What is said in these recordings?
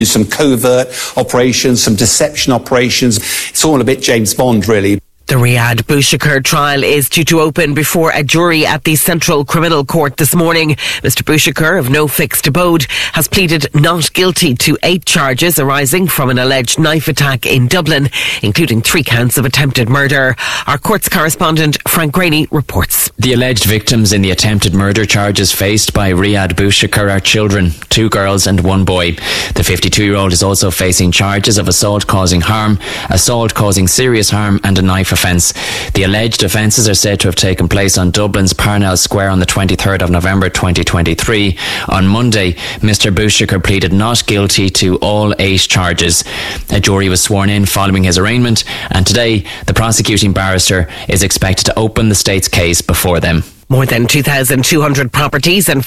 Some covert operations, some deception operations. It's all a bit James Bond, really. The Riyad Bouchakir trial is due to open before a jury at the Central Criminal Court this morning. Mr. Bouchakir, of no fixed abode, has pleaded not guilty to 8 charges arising from an alleged knife attack in Dublin, including 3 counts of attempted murder. Our courts correspondent Frank Graney reports. The alleged victims in the attempted murder charges faced by Riyad Bouchakir are children, 2 girls and 1 boy. The 52-year-old is also facing charges of assault causing harm, assault causing serious harm and a knife offence. The alleged offences are said to have taken place on Dublin's Parnell Square on the 23rd of November 2023. On Monday, Mr. Bouchakir pleaded not guilty to all 8 charges. A jury was sworn in following his arraignment, and today the prosecuting barrister is expected to open the state's case before them. More than 2,200 properties and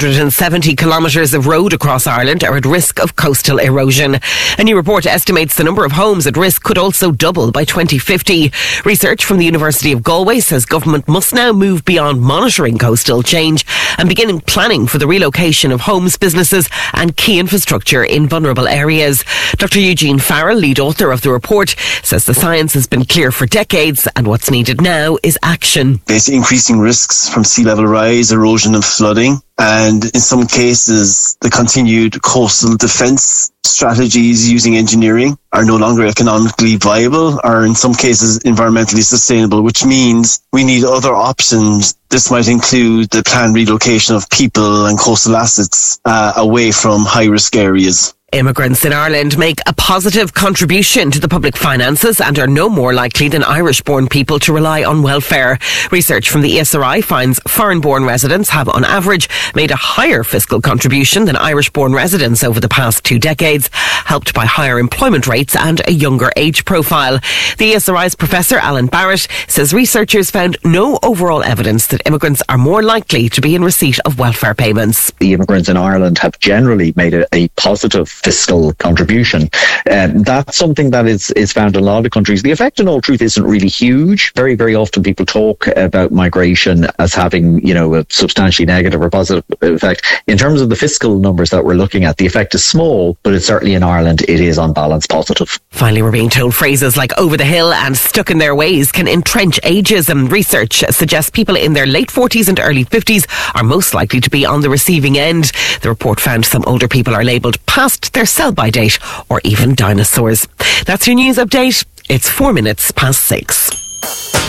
570 kilometres of road across Ireland are at risk of coastal erosion. A new report estimates the number of homes at risk could also double by 2050. Research from the University of Galway says government must now move beyond monitoring coastal change and begin planning for the relocation of homes, businesses and key infrastructure in vulnerable areas. Dr. Eugene Farrell, lead author of the report, says the science has been clear for decades and what's needed now is action. There's increasing risks from sea level rise, erosion and flooding, and in some cases the continued coastal defence strategies using engineering are no longer economically viable or in some cases environmentally sustainable, which means we need other options. This might include the planned relocation of people and coastal assets away from high-risk areas. Immigrants in Ireland make a positive contribution to the public finances and are no more likely than Irish-born people to rely on welfare. Research from the ESRI finds foreign-born residents have, on average, made a higher fiscal contribution than Irish-born residents over the past 2 decades, helped by higher employment rates and a younger age profile. The ESRI's Professor Alan Barrett says researchers found no overall evidence that immigrants are more likely to be in receipt of welfare payments. The immigrants in Ireland have generally made a positive fiscal contribution. That's something that is found in a lot of countries. The effect in all truth isn't really huge. Very, very often people talk about migration as having, a substantially negative or positive effect. In terms of the fiscal numbers that we're looking at, the effect is small, but it's certainly in Ireland, it is on balance positive. Finally, we're being told phrases like over the hill and stuck in their ways can entrench ageism. Research suggests people in their late 40s and early 50s are most likely to be on the receiving end. The report found some older people are labelled past their sell-by date or even dinosaurs. That's your news update. It's 4 minutes past 6.